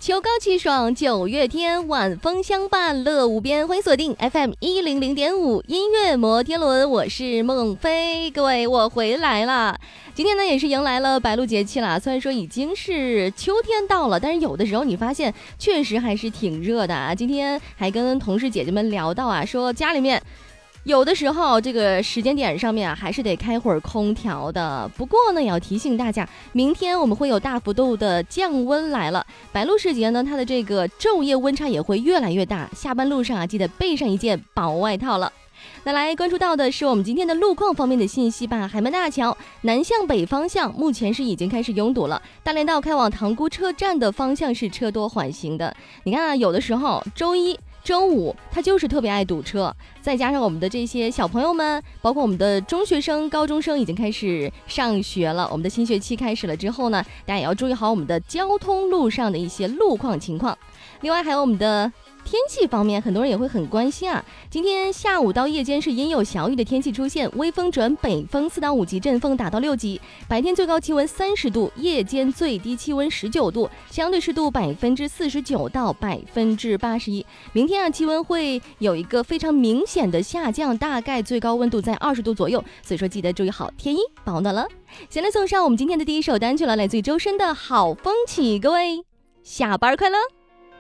秋高气爽，9月天，晚风相伴，乐无边。欢迎锁定 FM100.5音乐摩天轮，我是孟非。各位，我回来了。今天呢，也是迎来了白露节气了。虽然说已经是秋天到了，但是有的时候你发现确实还是挺热的啊。今天还跟同事姐姐们聊到啊，说家里面有的时候这个时间点上面还是得开会儿空调的。不过呢，也要提醒大家，明天我们会有大幅度的降温来了。白露时节呢，它的这个昼夜温差也会越来越大。下班路上啊，记得备上一件薄外套了。那来关注到的是我们今天的路况方面的信息吧。海门大桥南向北方向目前是已经开始拥堵了，大连道开往塘沽车站的方向是车多缓行的。你看啊，有的时候周一周五它就是特别爱堵车，再加上我们的这些小朋友们，包括我们的中学生、高中生已经开始上学了，我们的新学期开始了之后呢，大家也要注意好我们的交通路上的一些路况情况。另外还有我们的天气方面，很多人也会很关心啊。今天下午到夜间是阴有小雨的天气出现，微风转北风4到5级，阵风达到6级。白天最高气温30度，夜间最低气温19度，相对湿度49%到81%。明天啊，气温会有一个非常明显的下降，大概最高温度在20度左右，所以说记得注意好添衣保暖了。先来送上我们今天的第一首单曲了，来自于周深的好风起。各位下班快乐。